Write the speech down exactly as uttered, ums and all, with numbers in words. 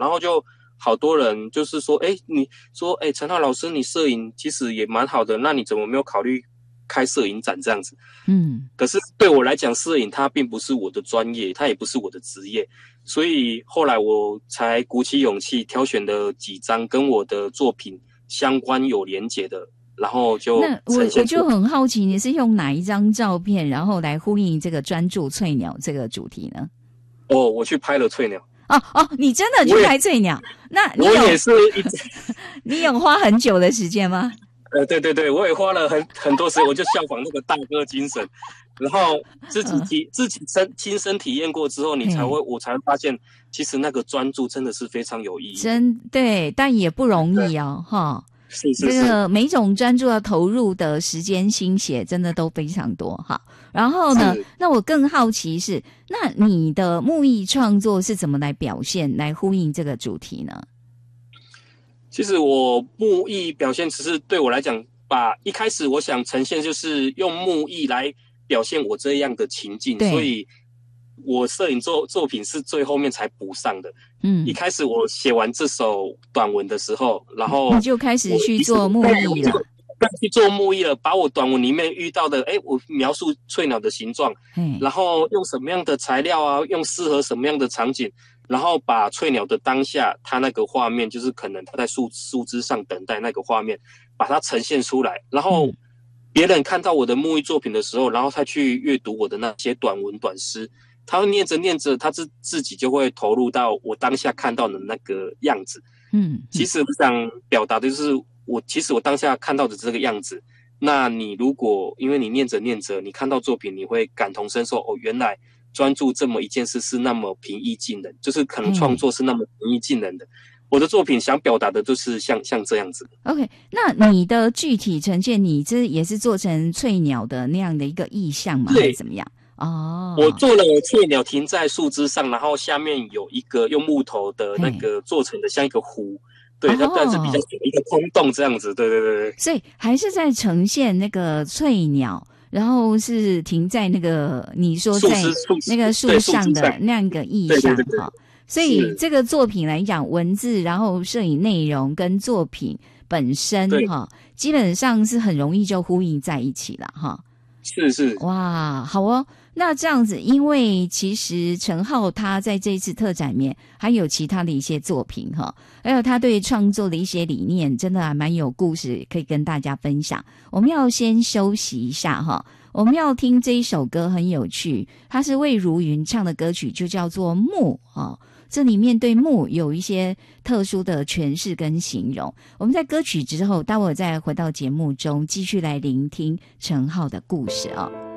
然后就好多人就是说，哎，你说，哎，陈浩老师，你摄影其实也蛮好的，那你怎么没有考虑开摄影展这样子？嗯，可是对我来讲，摄影它并不是我的专业，它也不是我的职业，所以后来我才鼓起勇气挑选了几张跟我的作品相关有连结的，然后就那我我就很好奇，你是用哪一张照片，然后来呼应这个专注翠鸟这个主题呢？ 哦，我去拍了翠鸟。 哦哦，你真的去拍翠鸟？那你我也是一你有花很久的时间吗？ 呃，对对对，我也花了很很多时间，我就效仿那个大哥精神，然后自己体、嗯、自己身亲身体验过之后，你才会我才会发现，其实那个专注真的是非常有意义。 真对，但也不容易哦，哈。 是是是， 这个每种专注要投入的时间心血真的都非常多哈。然后呢，那我更好奇是，那你的木艺创作是怎么来表现，来呼应这个主题呢？ 其实我木艺表现，只是对我来讲，把一开始我想呈现就是用木艺来表现我这样的情境，所以我摄影作作品是最后面才补上的。嗯，一开始我写完这首短文的时候，然后你就开始去做木艺了， 去做木艺了，把我短文里面遇到的，哎，我描述翠鸟的形状，然后用什么样的材料啊，用适合什么样的场景，然后把翠鸟的当下，它那个画面，就是可能它在树树枝上等待那个画面，把它呈现出来，然后别人看到我的木艺作品的时候，然后他去阅读我的那些短文短诗。他会念着念着，他自自己就会投入到我当下看到的那个样子。嗯，其实我想表达的就是，我其实我当下看到的这个样子。那你如果因为你念着念着，你看到作品，你会感同身受。哦，原来专注这么一件事是那么平易近人，就是可能创作是那么平易近人的。嗯、我的作品想表达的就是像像这样子。 OK， 那你的具体呈现，你这也是做成翠鸟的那样的一个意象吗？还是怎么样？哦， 我做了翠鸟停在树枝上，然后下面有一个用木头的那个做成的像一个湖，对，它但是比较小一个空洞这样子，对对对对。 所以还是在呈现那个翠鸟，然后是停在那个你说在那个树上的那样一个意象哈。所以这个作品来讲，文字然后摄影内容跟作品本身哈，基本上是很容易就呼应在一起了哈。 是是， 哇，好哦。那这样子，因为其实陈浩他在这次特展里面还有其他的一些作品哈，还有他对创作的一些理念，真的还蛮有故事可以跟大家分享。我们要先休息一下哈，我们要听这一首歌很有趣，它是魏如云唱的歌曲，就叫做《木》哈。这里面对木有一些特殊的诠释跟形容。我们在歌曲之后，待会再回到节目中继续来聆听陈浩的故事啊。